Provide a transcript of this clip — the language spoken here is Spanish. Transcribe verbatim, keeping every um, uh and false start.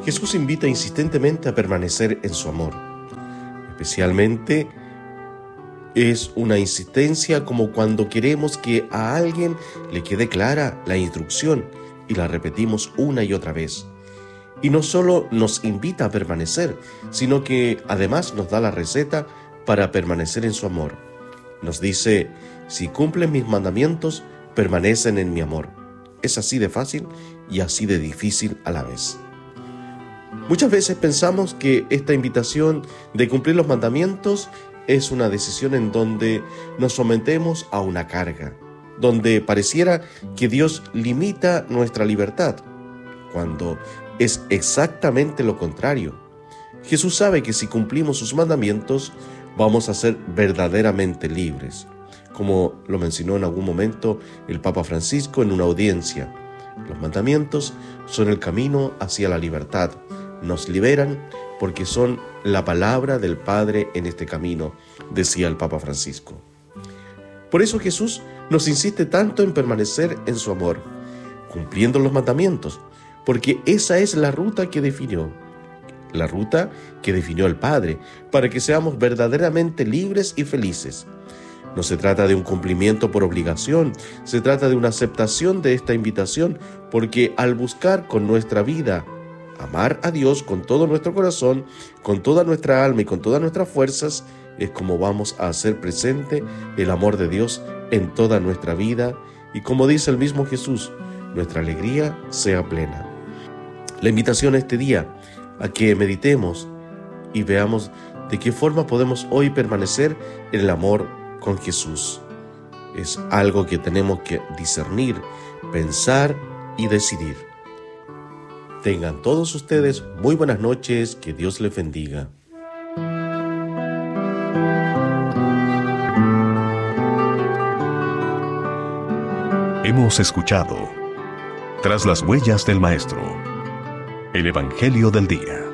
Jesús invita insistentemente a permanecer en su amor. Especialmente es una insistencia como cuando queremos que a alguien le quede clara la instrucción y la repetimos una y otra vez. Y no solo nos invita a permanecer, sino que además nos da la receta para permanecer en su amor. Nos dice: si cumplen mis mandamientos, permanecen en mi amor. Es así de fácil y así de difícil a la vez. Muchas veces pensamos que esta invitación de cumplir los mandamientos es una decisión en donde nos sometemos a una carga, donde pareciera que Dios limita nuestra libertad, cuando es exactamente lo contrario. Jesús sabe que si cumplimos sus mandamientos, vamos a ser verdaderamente libres, como lo mencionó en algún momento el Papa Francisco en una audiencia. Los mandamientos son el camino hacia la libertad. Nos liberan porque son la palabra del Padre en este camino, decía el Papa Francisco. Por eso Jesús nos insiste tanto en permanecer en su amor, cumpliendo los mandamientos, porque esa es la ruta que definió, la ruta que definió el Padre, para que seamos verdaderamente libres y felices. No se trata de un cumplimiento por obligación, se trata de una aceptación de esta invitación, porque al buscar con nuestra vida amar a Dios con todo nuestro corazón, con toda nuestra alma y con todas nuestras fuerzas, es como vamos a hacer presente el amor de Dios en toda nuestra vida y, como dice el mismo Jesús, nuestra alegría sea plena. La invitación a este día a que meditemos y veamos de qué forma podemos hoy permanecer en el amor con Jesús. Es algo que tenemos que discernir, pensar y decidir. Tengan todos ustedes muy buenas noches, que Dios les bendiga. Hemos escuchado Tras las huellas del Maestro, el Evangelio del Día.